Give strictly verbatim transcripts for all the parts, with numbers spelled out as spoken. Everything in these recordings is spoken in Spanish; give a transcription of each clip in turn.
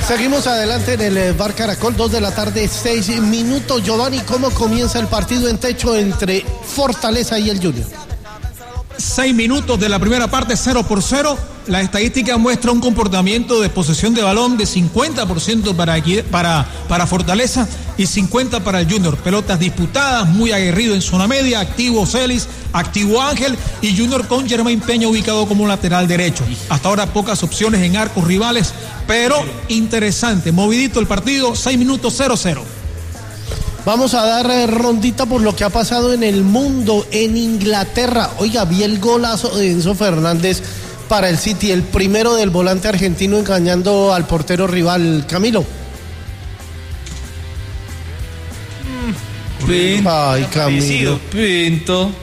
Seguimos adelante en el Bar Caracol, dos de la tarde, seis minutos. Giovanni, ¿cómo comienza el partido en techo entre Fortaleza y el Junior? Seis minutos de la primera parte, cero por cero. La estadística muestra un comportamiento de posesión de balón de cincuenta por ciento para, para, para Fortaleza y cincuenta por ciento para el Junior. Pelotas disputadas, muy aguerrido en zona media, activo Celis, activo Ángel y Junior con Germain Peña ubicado como lateral derecho. Hasta ahora pocas opciones en arcos rivales, pero interesante, movidito el partido, seis minutos, cero cero. Vamos a dar eh, rondita por lo que ha pasado en el mundo, en Inglaterra. Oiga, vi el golazo de Enzo Fernández para el City, el primero del volante argentino engañando al portero rival. Camilo. Pinto. Ay, Camilo. Pinto.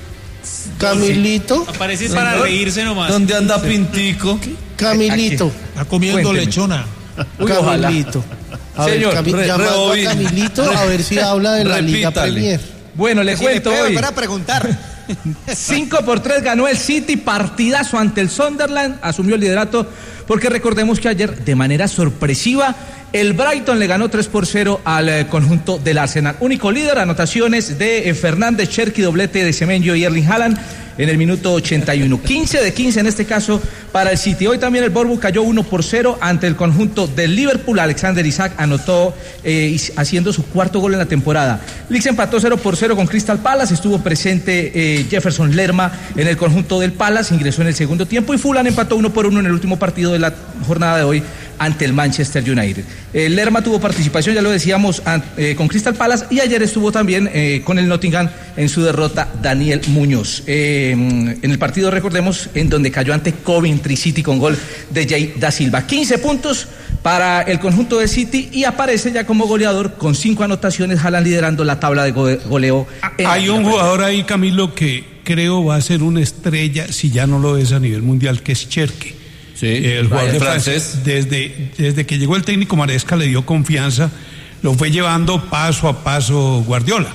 Camilito. Aparece para reírse nomás. ¿Dónde anda Pintico? Camilito. Está comiendo Cuénteme. lechona. Uy, Camilito. A Señor, ver, Cami- re- llamando re- a Camilito a ver si habla de la Liga Repítale. Premier. Bueno, le Si cuento le pego hoy. para preguntar. cinco por tres ganó el City, partidazo ante el Sunderland, asumió el liderato, porque recordemos que ayer, de manera sorpresiva, el Brighton le ganó tres por cero al eh, conjunto del Arsenal. Único líder, anotaciones de eh, Fernández, Cherki, doblete de Semenyo y Erling Haaland en el minuto ochenta y uno. quince de quince en este caso para el City. Hoy también el Bournemouth cayó uno por cero ante el conjunto del Liverpool. Alexander Isak anotó eh, haciendo su cuarto gol en la temporada. Leeds empató cero por cero con Crystal Palace. Estuvo presente eh, Jefferson Lerma en el conjunto del Palace. Ingresó en el segundo tiempo y Fulham empató uno por uno en el último partido de la jornada de hoy ante el Manchester United. Eh, Lerma tuvo participación, ya lo decíamos, an, eh, con Crystal Palace, y ayer estuvo también eh, con el Nottingham en su derrota Daniel Muñoz. Eh, en el partido, recordemos, en donde cayó ante Coventry City con gol de Jay da Silva. quince puntos para el conjunto de City y aparece ya como goleador con cinco anotaciones, Haaland liderando la tabla de go- goleo. Hay un jugador ahí, Camilo, que creo va a ser una estrella, si ya no lo es a nivel mundial, que es Cherki. Sí, el jugador de francés. Francia. Desde, desde que llegó el técnico Maresca le dio confianza, lo fue llevando paso a paso Guardiola.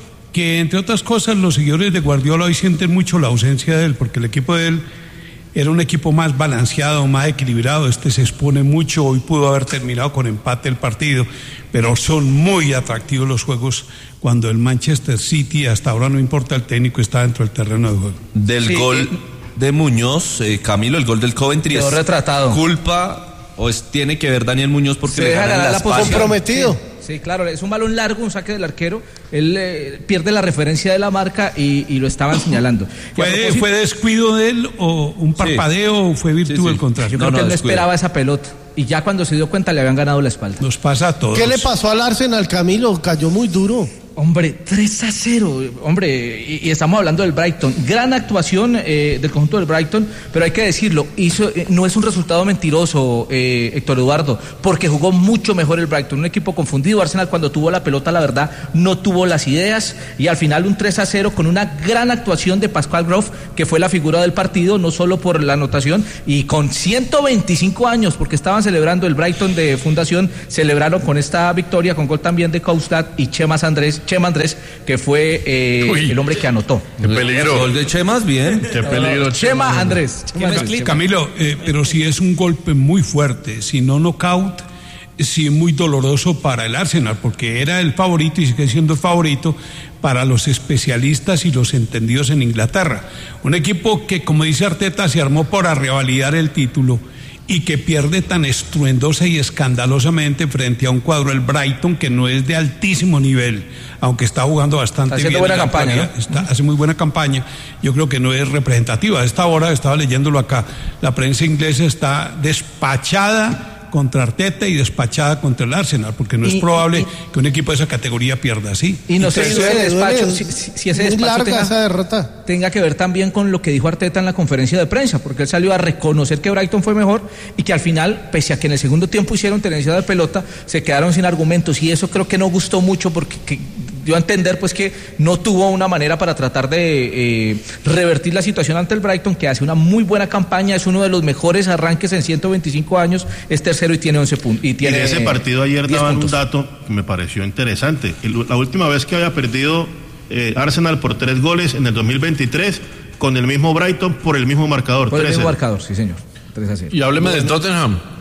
Que entre otras cosas los seguidores de Guardiola hoy sienten mucho la ausencia de él, porque el equipo de él era un equipo más balanceado, más equilibrado. Este se expone mucho, hoy pudo haber terminado con empate el partido, pero son muy atractivos los juegos cuando el Manchester City, hasta ahora no importa el técnico, está dentro del terreno de juego. Del Sí, gol eh, de Muñoz, eh, Camilo, el gol del Coventry quedó es retratado. culpa o es, tiene que ver Daniel Muñoz porque Se le deja ganan la- la la espalda. posición. Comprometido. Sí. Sí, claro, es un balón largo, un saque del arquero. Él eh, pierde la referencia de la marca y, y lo estaban señalando. Y a ¿Fue, propósito, ¿Fue descuido de él o un parpadeo o fue virtud Sí, sí. del contrario? yo No, creo no, que él no descuido. esperaba esa pelota. Y ya cuando se dio cuenta le habían ganado la espalda. Nos pasa a todos. ¿Qué le pasó al Arsenal, Camilo? Cayó muy duro. Hombre, tres a cero, hombre, y, y estamos hablando del Brighton. Gran actuación eh, del conjunto del Brighton, pero hay que decirlo, hizo, eh, no es un resultado mentiroso, eh, Héctor Eduardo, porque jugó mucho mejor el Brighton, un equipo confundido. Arsenal cuando tuvo la pelota, la verdad, no tuvo las ideas, y al final un tres a cero con una gran actuación de Pascal Groff, que fue la figura del partido, no solo por la anotación, y con ciento veinticinco años, porque estaban celebrando el Brighton de fundación, celebraron con esta victoria, con gol también de Koustad y Chemas Andrés, Chema Andrés, que fue eh, el hombre que anotó. Qué peligro. Gol de Chemas, bien. Qué peligro. Chema Andrés. ¿Qué me explica? Camilo, eh, pero si es un golpe muy fuerte, si no knockout, sí es muy doloroso para el Arsenal, porque era el favorito y sigue siendo el favorito para los especialistas y los entendidos en Inglaterra. Un equipo que, como dice Arteta, se armó para revalidar el título y que pierde tan estruendosa y escandalosamente frente a un cuadro, el Brighton, que no es de altísimo nivel, aunque está jugando bastante Está haciendo bien. buena en la campaña, actualidad. ¿no? Está- hace muy buena campaña. Yo creo que no es representativa. A esta hora, estaba leyéndolo acá, la prensa inglesa está despachada contra Arteta y despachada contra el Arsenal, porque no es Y- probable y- que un equipo de esa categoría pierda así. Y no sé si Duele, ese despacho, duele. si, si- si ese Muy despacho larga tenga, esa derrota. tenga que ver también con lo que dijo Arteta en la conferencia de prensa, porque él salió a reconocer que Brighton fue mejor y que al final, pese a que en el segundo tiempo hicieron tenencia de pelota, se quedaron sin argumentos, y eso creo que no gustó mucho, porque que dio a entender pues que no tuvo una manera para tratar de eh, revertir la situación ante el Brighton, que hace una muy buena campaña, es uno de los mejores arranques en ciento veinticinco años, es tercero y tiene once puntos. Y Y tiene de ese partido ayer diez daban puntos. un dato que me pareció interesante. El- la última vez que había perdido eh, Arsenal por tres goles en el dos mil veintitrés con el mismo Brighton por el mismo marcador. Por el trece. mismo marcador, sí señor. tres a cero. Y hábleme del Tottenham.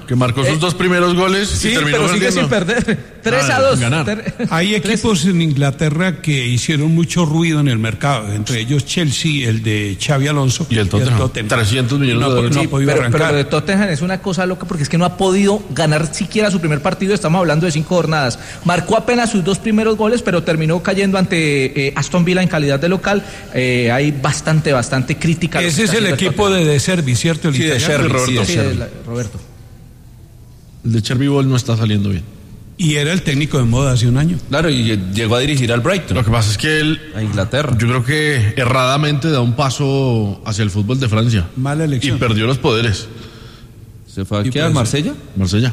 Que marcó sus eh, dos primeros goles sí, y terminó pero sigue sin perder. tres a dos. Hay equipos en Inglaterra que hicieron mucho ruido en el mercado, entre ellos Chelsea, el de Xavi Alonso y el Tottenham. Y el Tottenham. trescientos millones no, de dólares. No sí, pero, pero lo de Tottenham es una cosa loca porque es que no ha podido ganar siquiera su primer partido. Estamos hablando de cinco jornadas. Marcó apenas sus dos primeros goles, pero terminó cayendo ante eh, Aston Villa en calidad de local. Eh, hay bastante, bastante crítica. Ese es el equipo de De Servi, ¿cierto? El sí, de Servi, Roberto. Sí, de la, Roberto. El de Cherby Ball no está saliendo bien. Y era el técnico de moda hace un año. Claro, y llegó a dirigir al Brighton. Lo que pasa es que él, a Inglaterra. Yo creo que erradamente da un paso hacia el fútbol de Francia. Mala elección. Y perdió los poderes. ¿Se fue aquí a Marsella? Marsella.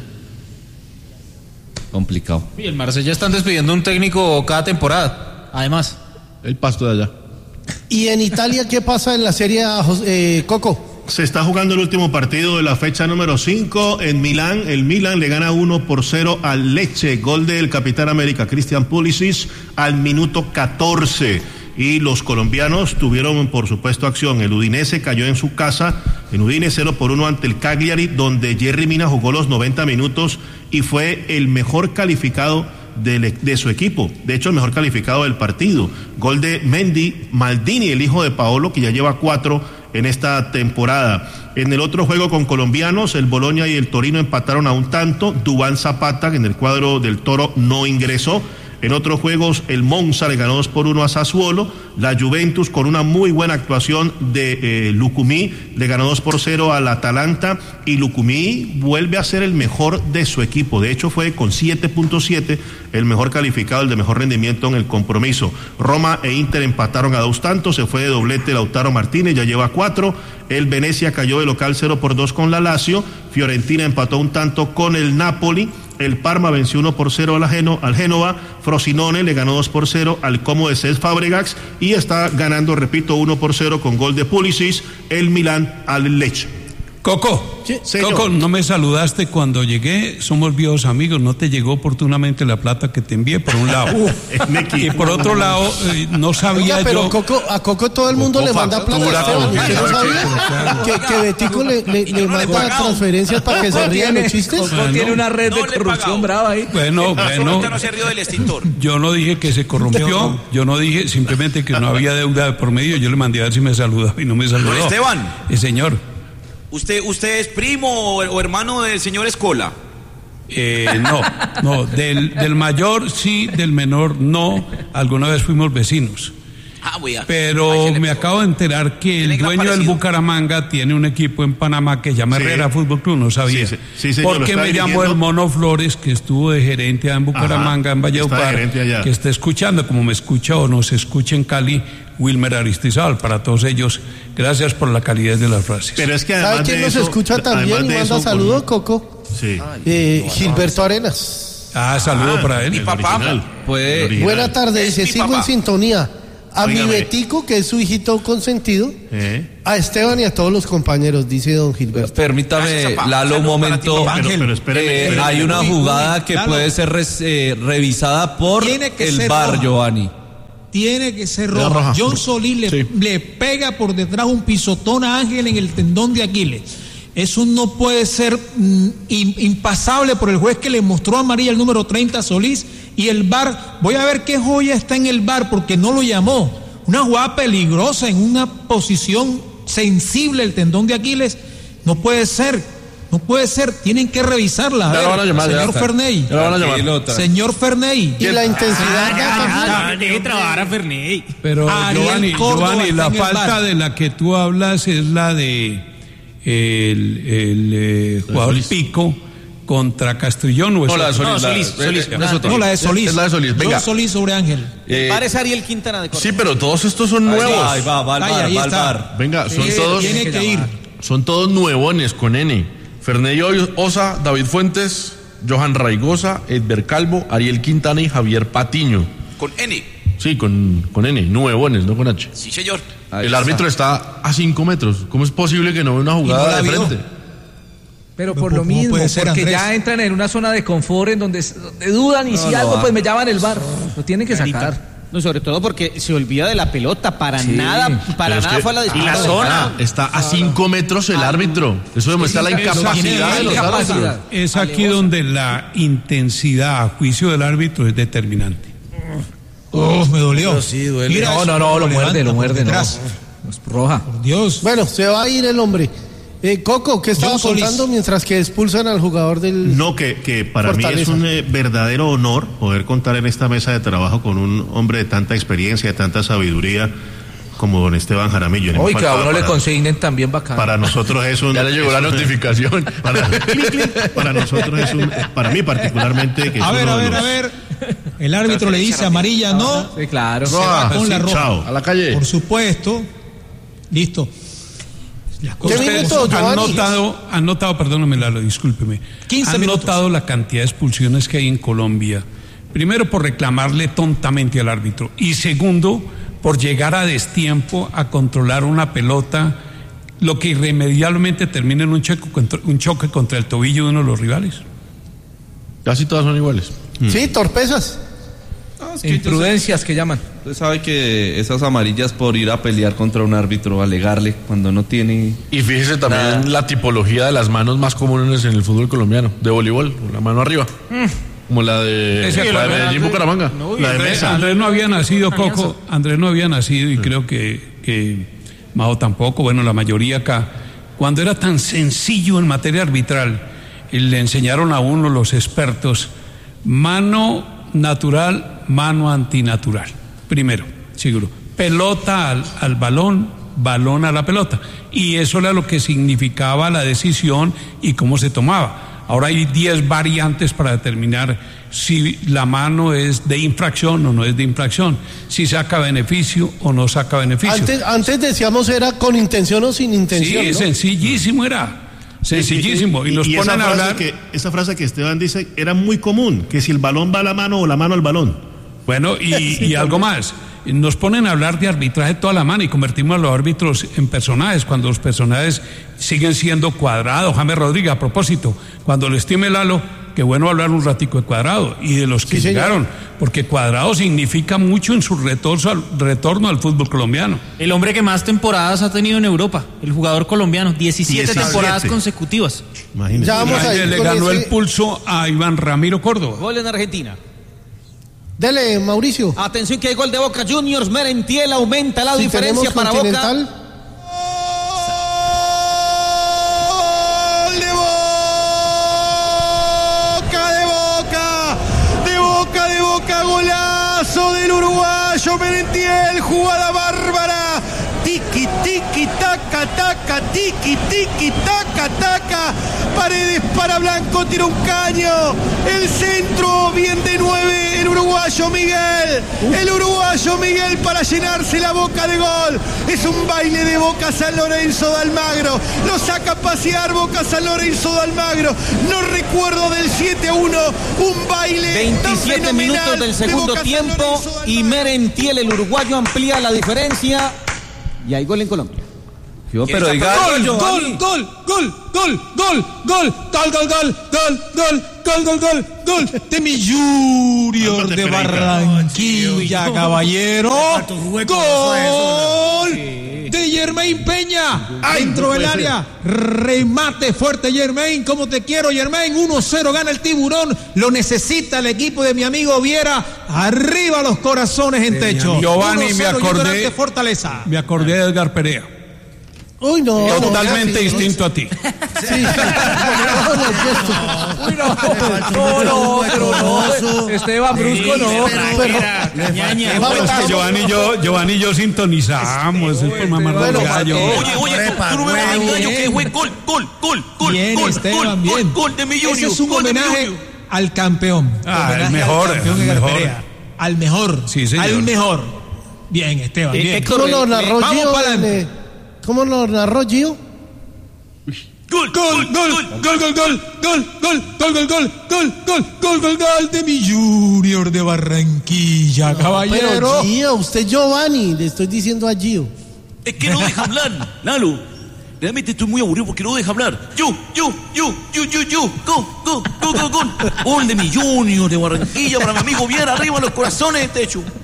Complicado. Y el Marsella están despidiendo un técnico cada temporada. Además. El Pasto de allá. ¿Y en Italia qué pasa en la Serie A, eh, Coco? Se está jugando el último partido de la fecha número cinco en Milán. El Milán le gana uno por cero al Lecce. Gol del capitán América, Christian Pulisic, al minuto catorce. Y los colombianos tuvieron, por supuesto, acción. El Udinese cayó en su casa, en Udine cero por uno ante el Cagliari, donde Jerry Mina jugó los noventa minutos y fue el mejor calificado de, de su equipo. De hecho, el mejor calificado del partido. Gol de Mendy Maldini, el hijo de Paolo, que ya lleva cuatro en esta temporada. En el otro juego con colombianos, el Bologna y el Torino empataron a un tanto. Duván Zapata, en el cuadro del Toro, no ingresó. En otros juegos, el Monza le ganó dos por uno a Sassuolo. La Juventus, con una muy buena actuación de eh, Lucumí, le ganó dos por cero al Atalanta. Y Lucumí vuelve a ser el mejor de su equipo. De hecho, fue con siete punto siete el mejor calificado, el de mejor rendimiento en el compromiso. Roma e Inter empataron a dos tantos. Se fue de doblete Lautaro Martínez, ya lleva cuatro. El Venecia cayó de local cero por dos con la Lazio. Fiorentina empató un tanto con el Napoli. El Parma venció uno por cero al, Geno, al Génova. Frosinone le ganó dos por cero al Como de Cesc Fabregas. Y está ganando, repito, uno por cero con gol de Pulisic, el Milán al Lecce. Coco, sí, Coco, no me saludaste cuando llegué, somos viejos amigos, no te llegó oportunamente la plata que te envié por un lado. uh, y por otro lado, eh, no sabía. Oiga, pero yo... Coco, a Coco todo el mundo Coco le manda plata. Esteban, ¿usted no sabía? Que, que Betico le, le, le manda transferencias para que se rían los chistes. Coco bueno, tiene una red no de corrupción brava ahí. Bueno, bueno. No se rió del extintor. Yo no dije que se corrompió, yo no dije simplemente que no había deuda de por medio, yo le mandé a ver si me saludaba y no me saludó. Esteban. Eh, señor. ¿Usted, ¿Usted es primo o, o hermano del señor Escola? Eh, no, no, del, del mayor sí, del menor no. Alguna vez fuimos vecinos. Ah, voy a, Pero me acabo de enterar que el dueño del Bucaramanga tiene un equipo en Panamá que se llama sí. Herrera Fútbol Club, no sabía. Sí, sí, sí, porque me llamó el Mono Flores, que estuvo de gerente en Bucaramanga, Ajá, en Valledupar, que está escuchando, como me escucha o nos escucha en Cali, Wilmer Aristizábal. Para todos ellos, gracias por la calidez de las frases. Pero es que además ¿sabe quién nos eso, escucha también y manda saludos, con... Coco? Sí. Eh, no, Gilberto no, Arenas. Ah, saludo ah, para él. Mi papá. Puede... Buena tarde, dice, sigo papá. en sintonía. A Oígame. mi Betico, que es su hijito consentido, ¿Eh? a Esteban y a todos los compañeros, dice don Gilberto. Permítame, Lalo, un momento. Ángel, pero, pero espéreme, eh, espéreme, hay una espéreme, jugada que Lalo. puede ser res, eh, revisada por el VAR, roja. Giovanni. Tiene que ser roja. roja. John Solís le, sí. le pega por detrás un pisotón a Ángel en el tendón de Aquiles. Eso no puede ser mm, impasable por el juez que le mostró amarilla el número treinta a Solís y el V A R. Voy a ver qué joya está en el V A R porque no lo llamó. Una jugada peligrosa en una posición sensible el tendón de Aquiles. No puede ser, no puede ser. Tienen que revisarla. A ver, van a llamar, señor Ferney. Señor Ferney. Y la intensidad. Ah, ya, deje trabajar a Ferney. Pero Giovanni, Giovanni, la falta de la que tú hablas es la de el, el eh, jugador Pico contra Castrillón. ¿O no, la de Solís. No, Solís, la, Solís, la, la, no, la de Solís. Es la de Solís. Venga. Solís sobre Ángel. Eh, Parece Ariel Quintana de Córdoba. Sí, pero todos estos son nuevos. Ahí va, va, va, ahí, va, ahí va, va. Venga, son eh, todos. Tiene que ir. Son todos nuevones con N. Ferney Osa, David Fuentes, Johan Raigosa, Edber Calvo, Ariel Quintana y Javier Patiño. Con N. Sí, con, con N, nuevones, no con H. Sí, señor. Ahí el está. Árbitro está a cinco metros. ¿Cómo es posible que no vea una jugada no de frente? Pero por lo mismo, ser, porque Andrés? ya entran en una zona de confort en donde, donde dudan y no, si no algo, va. pues me llaman el V A R. Lo tienen que Clarita. sacar. No, sobre todo porque se olvida de la pelota, para sí. nada, para nada fue la disputa. Y la zona está a cinco metros el árbitro. Eso demuestra la incapacidad de los árbitros. Es aquí donde la intensidad a juicio del árbitro es determinante. Oh, me dolió. Pero sí, duele. Mira, no, no, no, lo muerde, lo muerde, no. Es roja. Por Dios. Bueno, se va a ir el hombre. Eh, Coco, ¿qué estaba contando mientras que expulsan al jugador del No, que, que para Fortaleza. mí es un eh, verdadero honor poder contar en esta mesa de trabajo con un hombre de tanta experiencia, de tanta sabiduría como don Esteban Jaramillo. Hoy que a uno le consignen también bacán. Para nosotros es un... Ya le llegó la notificación. Para, para nosotros es un... Para mí particularmente... Que a ver, a ver, los... a ver. El árbitro le dice amarilla, ¿no? Sí, claro. Se va con la roja. Chao. A la calle. Por supuesto. Listo. ¿Qué minutos, han notado, han notado, perdóname Lalo, discúlpeme, quince han minutos. notado la cantidad de expulsiones que hay en Colombia, primero por reclamarle tontamente al árbitro y segundo por llegar a destiempo a controlar una pelota, lo que irremediablemente termina en un choque contra, un choque contra el tobillo de uno de los rivales. Casi todas son iguales. Sí, torpezas. Ah, es que imprudencias que llaman. Usted sabe que esas amarillas por ir a pelear contra un árbitro, alegarle cuando no tiene... Y fíjese también nada. La tipología de las manos más comunes en el fútbol colombiano, de voleibol, la mano arriba. Mm. Como la de, sí, la de Medellín, Bucaramanga. No, la de Andrés, Mesa. Andrés no había nacido, Coco. Andrés no había nacido y sí. creo que, que Mao tampoco. Bueno, la mayoría acá. Cuando era tan sencillo en materia arbitral, le enseñaron a uno los expertos mano natural, mano antinatural. Primero, seguro. Pelota al, al balón, balón a la pelota. Y eso era lo que significaba la decisión y cómo se tomaba. Ahora hay diez variantes para determinar si la mano es de infracción o no es de infracción, si saca beneficio o no saca beneficio. Antes, antes decíamos era con intención o sin intención. Sí, ¿no? sencillísimo era. Sencillísimo. Y, y, y, nos y ponen esa a frase hablar. Que, esa frase que Esteban dice era muy común, que si el balón va a la mano o la mano al balón. Bueno, y, sí, y algo más. Nos ponen a hablar de arbitraje toda la mano y convertimos a los árbitros en personajes, cuando los personajes siguen siendo Cuadrado, James Rodríguez. A propósito, cuando le estime Lalo, qué bueno hablar un ratico de Cuadrado y de los que sí, llegaron, porque Cuadrado significa mucho en su retorno al, retorno al fútbol colombiano. El hombre que más temporadas ha tenido en Europa, el jugador colombiano, diecisiete, diecisiete. temporadas consecutivas. Imagínate. Ya vamos a ir le ganó ese... el pulso a Iván Ramiro Córdoba. Gol en Argentina. Dele, Mauricio. Atención que hay gol de Boca Juniors. Merentiel aumenta la si diferencia para Boca. Gol de Boca, de Boca, de Boca, de Boca, golazo del uruguayo Merentiel, jugada bárbara. Tiki, tiki, taca, taca, tiki, tiki, taca, taca. Paredes para Blanco, tira un caño. El centro, bien de nueve, el uruguayo Miguel. El uruguayo Miguel para llenarse la boca de gol. Es un baile de Boca San Lorenzo de Almagro. Lo saca a pasear Boca San Lorenzo de Almagro. No recuerdo del siete a uno. Un baile veintisiete minutos del segundo tiempo. Y Merentiel, el uruguayo, amplía la diferencia. Y hay gol en Colombia. Yo, pero diga gol, gol, gol, gol, gol, gol, gol, gol, gol, gol, gol, gol, gol, gol, gol, gol, gol, de mi Junior de Barranquilla, caballero. Gol de Yermain Peña, dentro del área, remate fuerte Yermain, como te quiero Yermain, uno cero gana el Tiburón, lo necesita el equipo de mi amigo Viera, arriba los corazones en techo. Giovanni, me acordé, Fortaleza. me acordé de Edgar Perea. Uy, no. Totalmente no, distinto no, a ti. Sí. Uy, no. No, no, pero no. Esteban Brusco, no. Pero, Giovanni y yo, Giovanni y yo sintonizamos. Es por mamar del gallo. Oye, oye, tú no me vas a gallo que fue gol, gol, gol, gol. Bien, Esteban, bien. Gol de mi Junior. Ese es un homenaje al campeón. Ah, el mejor. Al mejor. Al mejor. Sí, señor. Al mejor. Bien, Esteban, bien. ¿Cómo lo narró Vamos Gio? para adelante. ¿Cómo lo narró Gio? Gol, gol, gol, gol, gol, gol, gol, gol, gol, gol, gol, gol, gol, gol, gol, gol de mi Junior de Barranquilla, caballero. Pero Gio, usted Giovanni, le estoy diciendo a Gio. Es que no deja hablar, Lalo. Realmente estoy muy aburrido porque no deja hablar. Yo, yo, yo, yo, yo, yo, gol, gol, gol, gol, gol. Gol de mi Junior de Barranquilla para mi amigo Viera, arriba los corazones de techo.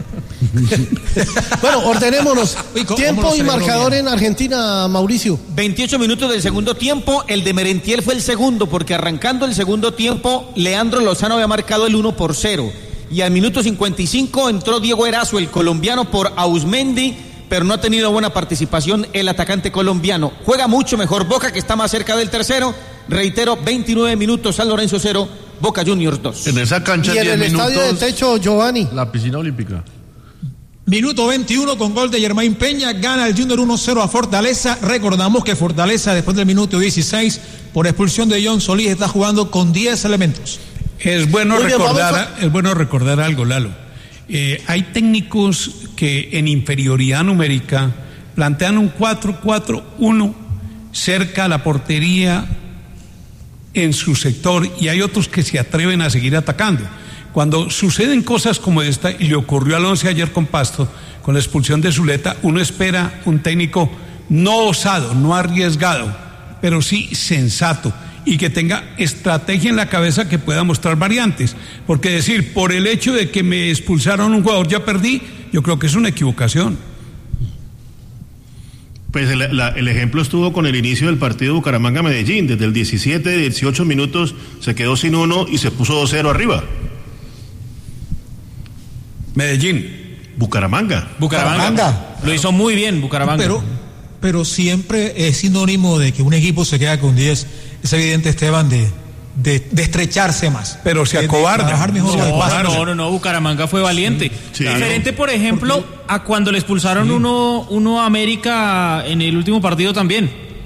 Bueno, ordenémonos. Uy, ¿cómo- Tiempo cómo lo y celebró marcador bien? en Argentina, Mauricio. veintiocho minutos del segundo tiempo, el de Merentiel fue el segundo, porque arrancando el segundo tiempo, Leandro Lozano había marcado el uno por cero. Y al minuto cincuenta y cinco entró Diego Erazo, el colombiano, por Ausmendi, pero no ha tenido buena participación el atacante colombiano. Juega mucho mejor Boca, que está más cerca del tercero. Reitero, veintinueve minutos, San Lorenzo cero, Boca Juniors dos. En esa cancha Y en diez el estadio de minutos, techo, Giovanni. la piscina olímpica. Minuto veintiuno con gol de Germain Peña, gana el Junior uno cero a Fortaleza. Recordamos que Fortaleza después del minuto dieciséis, por expulsión de John Solís, está jugando con diez elementos. Es bueno Muy bien, recordar, vamos es bueno recordar algo, Lalo. Eh, hay técnicos que en inferioridad numérica plantean un cuatro cuatro uno cerca a la portería en su sector, y hay otros que se atreven a seguir atacando. Cuando suceden cosas como esta, y le ocurrió al Once ayer con Pasto, con la expulsión de Zuleta, uno espera un técnico no osado, no arriesgado, pero sí sensato, y que tenga estrategia en la cabeza, que pueda mostrar variantes. Porque decir, por el hecho de que me expulsaron un jugador ya perdí, yo creo que es una equivocación. pues el, la, el ejemplo estuvo con el inicio del partido Bucaramanga-Medellín. Desde el diecisiete, dieciocho minutos se quedó sin uno y se puso dos cero arriba. Medellín. Bucaramanga. Bucaramanga. Bucaramanga. Lo hizo muy bien Bucaramanga. Pero, pero siempre es sinónimo de que un equipo se queda con diez. Es evidente, Esteban, de, de, de estrecharse más. Pero se de- de acobarda. trabajar mejor Se los No, espacios. no, no, no, Bucaramanga fue valiente. Sí. Diferente, por ejemplo, a cuando le expulsaron uno, uno a América en el último partido también.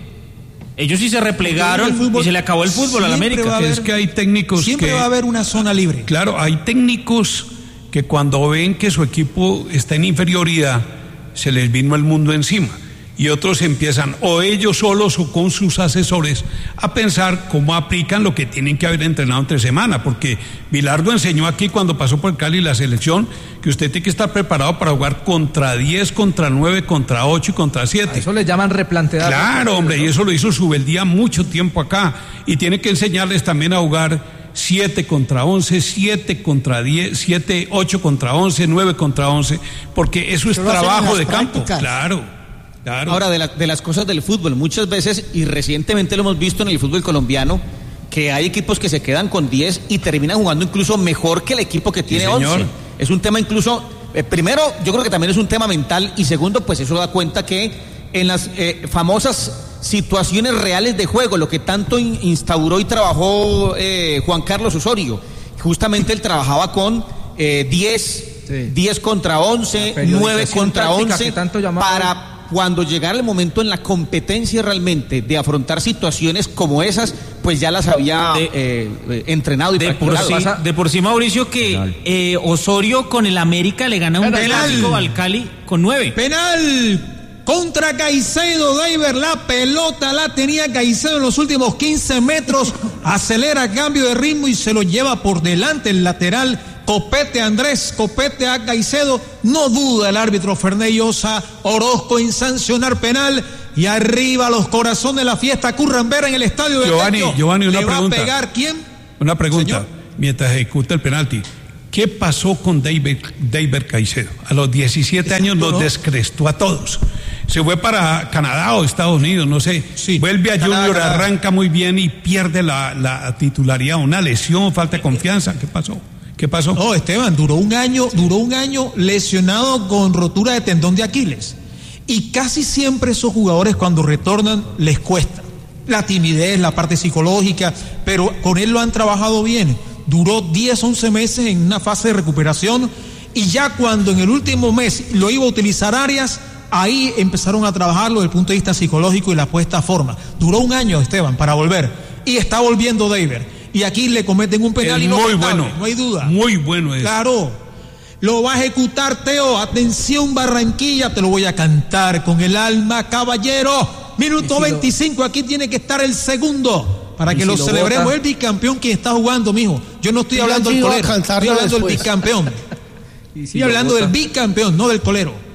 Ellos sí se replegaron El fútbol y se le acabó el fútbol a la siempre América. va a haber- Es que hay técnicos Siempre que... va a haber una zona libre. Claro, hay técnicos que cuando ven que su equipo está en inferioridad, se les vino el mundo encima. Y otros empiezan, o ellos solos o con sus asesores, a pensar cómo aplican lo que tienen que haber entrenado entre semana. Porque Bilardo enseñó aquí, cuando pasó por Cali la selección, que usted tiene que estar preparado para jugar contra diez, contra nueve, contra ocho y contra A siete. eso le llaman replantear. Claro, hombre, y eso lo hizo Subeldía mucho tiempo acá. Y tiene que enseñarles también a jugar siete contra once, siete contra diez, siete, ocho contra once, nueve contra once, porque eso es Eso lo hacen en trabajo las de campo. prácticas. Claro, claro. Ahora, de, la- de las cosas del fútbol, muchas veces, y recientemente lo hemos visto en el fútbol colombiano, que hay equipos que se quedan con diez y terminan jugando incluso mejor que el equipo que tiene señor. once. Es un tema incluso, eh, primero, yo creo que también es un tema mental, y segundo, pues eso da cuenta que en las eh, famosas situaciones reales de juego, lo que tanto in- instauró y trabajó eh, Juan Carlos Osorio, justamente él trabajaba con eh, diez, Sí. diez contra once, La periodización nueve contra táctica once, que tanto llamaba. para cuando llegara el momento en la competencia realmente de afrontar situaciones como esas, pues ya las había De- eh, eh, entrenado y De por, practicado. sí, de por sí, Mauricio, que eh, Osorio con el América le gana un Penal. clásico al Cali con nueve. Penal contra Caicedo, David. La pelota la tenía Caicedo en los últimos quince metros. Acelera, cambio de ritmo y se lo lleva por delante el lateral. Copete Andrés, copete a Caicedo. No duda el árbitro Ferney Osa Orozco en sancionar penal. Y arriba los corazones de la fiesta. Currambera en el estadio de Giovanni, Techo. Giovanni, una ¿Le pregunta. va a pegar quién? Una pregunta, Señor. mientras ejecuta el penalti. ¿Qué pasó con David, David Caicedo? A los diecisiete años Exacto, los ¿no? descrestó a todos. Se fue para Canadá o Estados Unidos, no sé. Sí. Vuelve a Canadá, Junior, Canadá. arranca muy bien y pierde la, la titularidad. Una lesión, falta de confianza. ¿Qué pasó? ¿Qué pasó? No, Esteban, duró un año, duró un año lesionado con rotura de tendón de Aquiles. Y casi siempre esos jugadores cuando retornan les cuesta. La timidez, la parte psicológica, pero con él lo han trabajado bien. Duró diez, once meses en una fase de recuperación y ya cuando en el último mes lo iba a utilizar Arias, ahí empezaron a trabajarlo desde el punto de vista psicológico y la puesta a forma. Duró un año, Esteban, para volver. Y está volviendo David. Y aquí le cometen un penal Es y no muy contable, bueno. no hay duda. Muy bueno es. Claro, lo va a ejecutar Teo. Atención Barranquilla, te lo voy a cantar con el alma, caballero. Minuto veinticinco, aquí tiene que estar el segundo para ¿Y que si lo lo celebremos. bota? El bicampeón quien está jugando, mijo. Yo no estoy Y hablando del iba a colero, cantarlo estoy hablando del después. bicampeón. Y si Estoy lo hablando bota. del bicampeón, no del colero.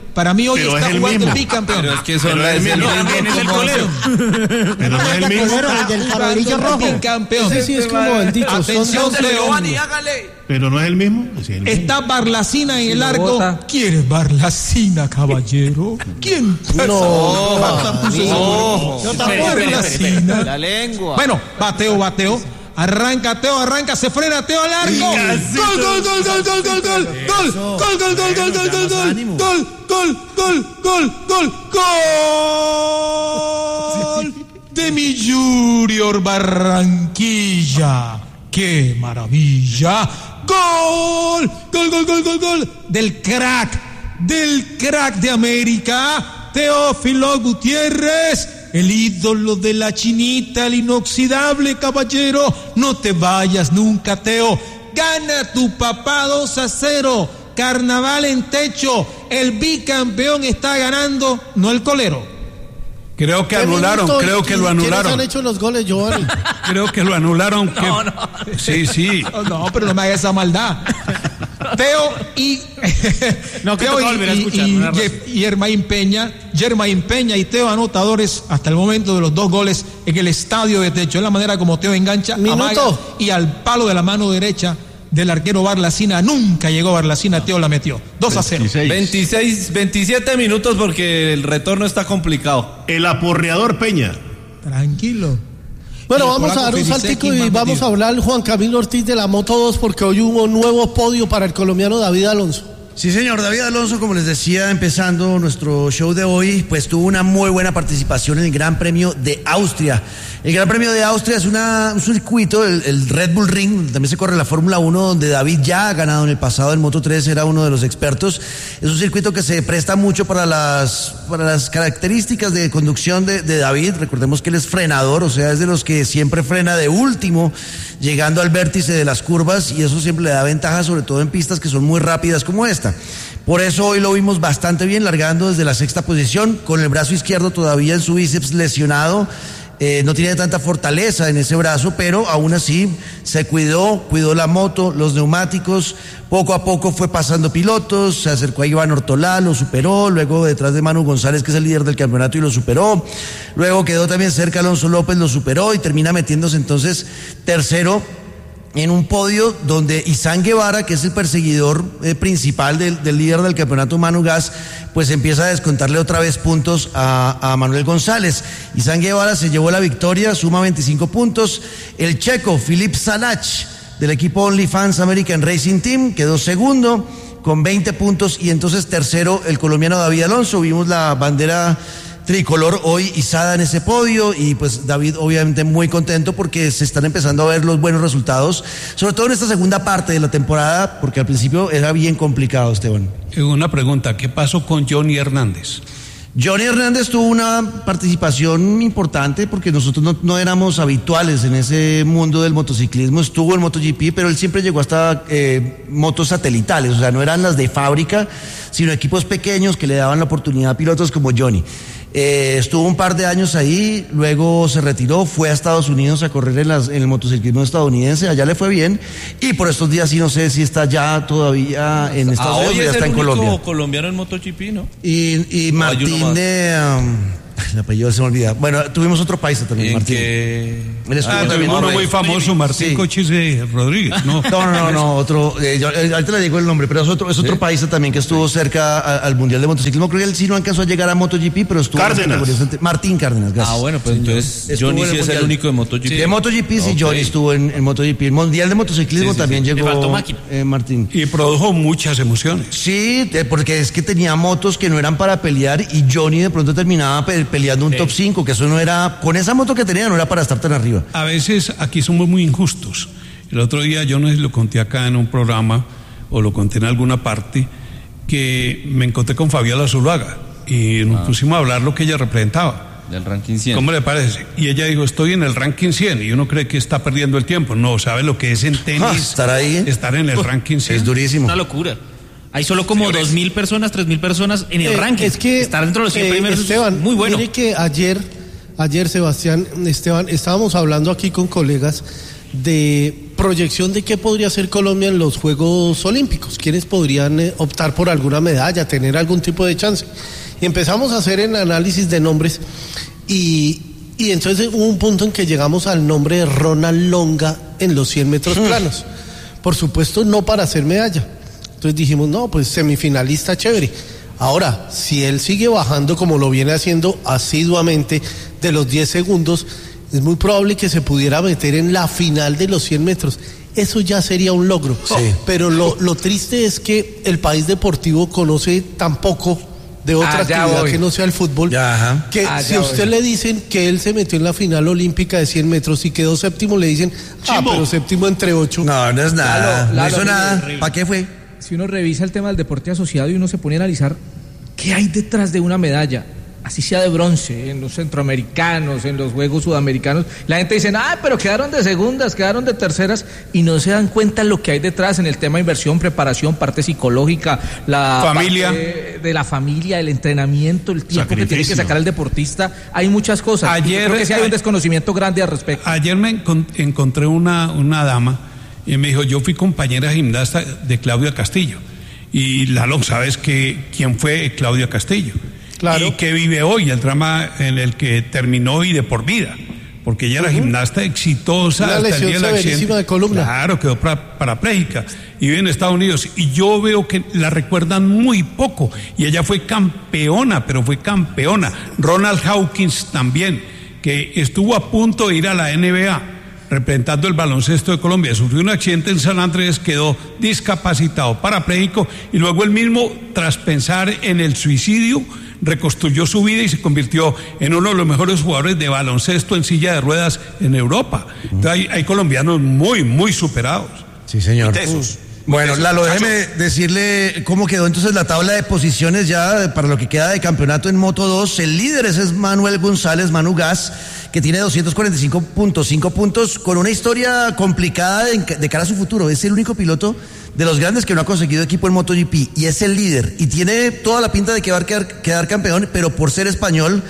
Para mí hoy Pero está es el jugando mismo. el bicampeón. Pero es que son Pero las es el mismo. También es el colero. Pero no es el mismo. El del farolillo rojo. Bicampeón. Ese sí es como el dicho. son Atención, dos- León. Pero no es el mismo. Sí, el mismo. Está Barlacina en el lo arco. bota. ¿Quieres Barlacina, caballero? ¿Quién? No, No. yo tampoco. Barlacina. La lengua. Bueno, bateo, bateo. Arranca Teo, arranca, se frena Teo al arco. Gol, gol, gol, gol, gol, gol, gol. Gol, gol, gol, gol, gol, gol, gol, gol. Gol, gol, gol, gol, gol. Gol de mi Junior Barranquilla. ¡Qué maravilla! ¡Gol! ¡Gol, gol, gol, gol, gol! Del crack, del crack de América, Teófilo Gutiérrez, el ídolo de la chinita, el inoxidable caballero. No te vayas nunca, Teo. Gana tu papá dos a cero. Carnaval en techo. El bicampeón está ganando, no el colero. Creo que ¿Qué anularon, minuto? creo que lo ¿Quiénes anularon. han hecho los goles, Giovanni? Creo que lo anularon. que- No, no. Sí, sí. Oh, no, pero no me hagas esa maldad. Teo y No, que Teo toca volver a y, escuchar, y, una razón. Jeff- y Germain Peña, Germain Peña y Teo anotadores hasta el momento de los dos goles en el estadio de techo. Es la manera como Teo engancha, Minuto. amaga, y al palo de la mano derecha del arquero Barlacina. Nunca llegó Barlacina, Teo la metió. dos a cero. veintiséis, veintisiete minutos porque el retorno está complicado. El aporreador Peña. Tranquilo. Bueno, El vamos a polaco dar un Felicek saltico y y más vamos metido. a hablar Juan Camilo Ortiz de la Moto dos porque hoy hubo un nuevo podio para el colombiano David Alonso. Sí, señor, David Alonso, como les decía, empezando nuestro show de hoy, pues tuvo una muy buena participación en el Gran Premio de Austria. El Gran Premio de Austria es una, un circuito, el, el Red Bull Ring, donde también se corre la Fórmula uno, donde David ya ha ganado en el pasado, en Moto tres era uno de los expertos. Es un circuito que se presta mucho para las, para las características de conducción de, de David. Recordemos que él es frenador, o sea, es de los que siempre frena de último, llegando al vértice de las curvas, y eso siempre le da ventaja, sobre todo en pistas que son muy rápidas como esta. Por eso hoy lo vimos bastante bien, largando desde la sexta posición, con el brazo izquierdo todavía en su bíceps lesionado. Eh, no tiene tanta fortaleza en ese brazo, pero aún así se cuidó, cuidó la moto, los neumáticos, poco a poco fue pasando pilotos, se acercó a Iván Ortolá, lo superó, luego detrás de Manu González, que es el líder del campeonato, y lo superó, luego quedó también cerca Alonso López, lo superó y termina metiéndose entonces tercero en un podio donde Izán Guevara, que es el perseguidor eh, principal del, del líder del campeonato, Manu Gas, pues empieza a descontarle otra vez puntos a, a Manuel González. Izán Guevara se llevó la victoria, suma veinticinco puntos. El checo, Filip Salach, del equipo OnlyFans American Racing Team, quedó segundo con veinte puntos, y entonces tercero el colombiano David Alonso. Vimos la bandera tricolor hoy izada en ese podio, y pues David obviamente muy contento porque se están empezando a ver los buenos resultados, sobre todo en esta segunda parte de la temporada, porque al principio era bien complicado, Esteban. Una pregunta, ¿qué pasó con Johnny Hernández? Johnny Hernández tuvo una participación importante porque nosotros no, no éramos habituales en ese mundo del motociclismo. Estuvo en MotoGP, pero él siempre llegó hasta eh, motos satelitales, o sea, no eran las de fábrica, sino equipos pequeños que le daban la oportunidad a pilotos como Johnny. Eh, estuvo un par de años ahí, luego se retiró, fue a Estados Unidos a correr en, las, en el motociclismo estadounidense, allá le fue bien, y por estos días sí no sé si está ya todavía en Estados Ah, Unidos hoy o ya es está el en único Colombia. colombiano en MotoGP, ¿no? Y, y ¿O hay uno Martín más? de... um, el apellido se me olvida. Bueno, tuvimos otro paisa también, ¿En Martín. qué? Él estuvo Ah, también tuvimos uno en- muy famoso, Martín Sí. Cochise eh, Rodríguez, ¿no? No, no, no, no, otro, eh, yo, eh, ahorita le digo el nombre, pero es otro, es otro paisa también que estuvo cerca a- al Mundial de Motociclismo. Creo que él sí no alcanzó a llegar a MotoGP, pero estuvo en las Cárdenas. categorías ante- Martín Cárdenas, gracias. Ah, bueno, pues entonces Estuvo Johnny en el sí es el Mundial. único de MotoGP. De MotoGP sí, Ok. Johnny estuvo en, en MotoGP. El Mundial de Motociclismo Sí, sí, también sí. Le llegó faltó máquina. eh, Martín. Y produjo muchas emociones. Sí, eh, porque es que tenía motos que no eran para pelear, y Johnny de pronto terminaba pe- peleando un top cinco, que eso no era, con esa moto que tenía no era para estar tan arriba. A veces aquí somos muy injustos. El otro día yo no sé si lo conté acá en un programa o lo conté en alguna parte, que me encontré con Fabiola Zuluaga y nos pusimos a hablar lo que ella representaba. Del ranking cien. ¿Cómo le parece? Y ella dijo, estoy en el ranking cien, y uno cree que está perdiendo el tiempo. No, ¿sabe lo que es en tenis? Ah, estar ahí. Estar en el ranking cien. Es durísimo. Una locura. Hay solo como dos mil personas, tres mil personas en el Eh, ranking. Es que estar dentro de los cien eh, primeros Esteban, es muy bueno. Mire que ayer, ayer Sebastián, Esteban, estábamos hablando aquí con colegas de proyección de qué podría hacer Colombia en los Juegos Olímpicos, quiénes podrían eh, optar por alguna medalla, tener algún tipo de chance. Y empezamos a hacer el análisis de nombres y, y entonces hubo un punto en que llegamos al nombre de Ronald Longa en los cien metros planos. Por supuesto, no para hacer medalla. Entonces dijimos, no, pues semifinalista chévere. Ahora, si él sigue bajando como lo viene haciendo asiduamente de los diez segundos, es muy probable que se pudiera meter en la final de los cien metros. Eso ya sería un logro. Sí. Pero lo, lo triste es que el país deportivo conoce tan poco de otra ah, actividad voy. que no sea el fútbol, ya, que ah, si a usted voy. le dicen que él se metió en la final olímpica de cien metros y quedó séptimo, le dicen, ah, Chimbo. pero séptimo entre ocho. No, no es nada, Lalo, Lalo, no hizo nada. ¿Para qué fue? Si uno revisa el tema del deporte asociado y uno se pone a analizar qué hay detrás de una medalla, así sea de bronce, en los centroamericanos, en los Juegos Sudamericanos, la gente dice, ah, pero quedaron de segundas, quedaron de terceras, y no se dan cuenta lo que hay detrás en el tema de inversión, preparación, parte psicológica, la familia parte de la familia, el entrenamiento, el tiempo que tiene que sacar el deportista, hay muchas cosas. Ayer, creo que sí hay un desconocimiento grande al respecto. Ayer me encont- encontré una, una dama y me dijo, yo fui compañera gimnasta de Claudia Castillo, y Lalo, ¿sabes que quién fue Claudia Castillo? Claro. Y que vive hoy, el drama en el que terminó y de por vida, porque ella era uh-huh. gimnasta exitosa. Una hasta lesión el día del accidente. De columna. Claro, quedó para, parapléjica y vive en Estados Unidos. Y yo veo que la recuerdan muy poco. Y ella fue campeona, pero fue campeona. Ronald Hawkins también, que estuvo a punto de ir a la N B A, representando el baloncesto de Colombia. Sufrió un accidente en San Andrés, quedó discapacitado, parapléjico, y luego él mismo, tras pensar en el suicidio, reconstruyó su vida y se convirtió en uno de los mejores jugadores de baloncesto en silla de ruedas en Europa. Entonces hay, hay colombianos muy, muy superados. Sí, señor. Bueno, Lalo, déjeme decirle cómo quedó entonces la tabla de posiciones ya para lo que queda de campeonato en Moto dos. El líder es Manuel González, Manu Gas, que tiene doscientos cuarenta y cinco punto cinco puntos, con una historia complicada de, de cara a su futuro. Es el único piloto de los grandes que no ha conseguido equipo en MotoGP y es el líder. Y tiene toda la pinta de que va a quedar, quedar campeón, pero por ser español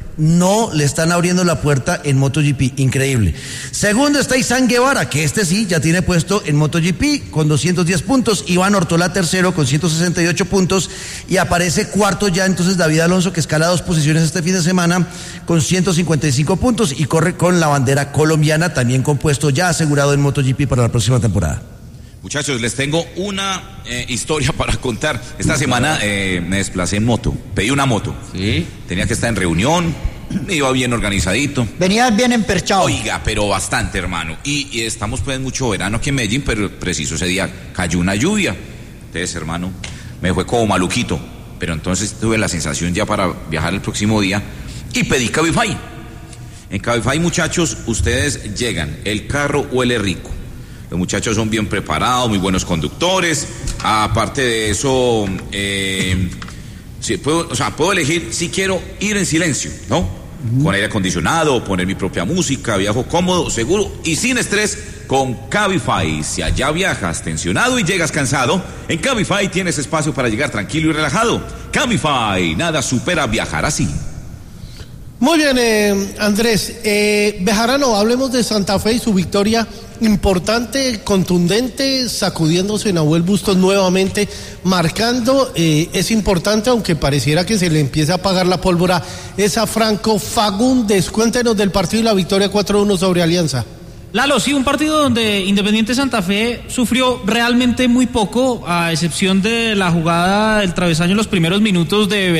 no le están abriendo la puerta en MotoGP. Increíble. Segundo está Izan Guevara, que este sí ya tiene puesto en MotoGP con doscientos diez puntos. Iván Ortola tercero con ciento sesenta y ocho puntos. Y aparece cuarto ya entonces David Alonso, que escala dos posiciones este fin de semana con ciento cincuenta y cinco puntos y corre con la bandera colombiana, también con puesto ya asegurado en MotoGP para la próxima temporada. Muchachos, les tengo una eh, historia para contar. Esta semana eh, me desplacé en moto, pedí una moto. Sí. Tenía que estar en reunión, me iba bien organizadito. Venías bien emperchado. Oiga, pero bastante, hermano. Y, y estamos pues mucho verano aquí en Medellín, pero preciso ese día cayó una lluvia. Entonces, hermano, me fue como maluquito. Pero entonces tuve la sensación ya para viajar el próximo día y pedí Cabify. En Cabify, muchachos, ustedes llegan, el carro huele rico. Los muchachos son bien preparados, muy buenos conductores. Aparte de eso, eh, sí, puedo, o sea, puedo elegir si quiero ir en silencio, ¿no? Uh-huh. Con aire acondicionado, poner mi propia música, viajo cómodo, seguro y sin estrés con Cabify. Si allá viajas tensionado y llegas cansado, en Cabify tienes espacio para llegar tranquilo y relajado. Cabify, nada supera viajar así. Muy bien, eh, Andrés. Eh, Bejarano, hablemos de Santa Fe y su victoria importante, contundente, sacudiéndose Nahuel Bustos nuevamente, marcando. Eh, es importante, aunque pareciera que se le empieza a apagar la pólvora, es a Franco Fagundes. Cuéntenos del partido y la victoria cuatro uno sobre Alianza. Lalo, sí, un partido donde Independiente Santa Fe sufrió realmente muy poco, a excepción de la jugada del travesaño en los primeros minutos de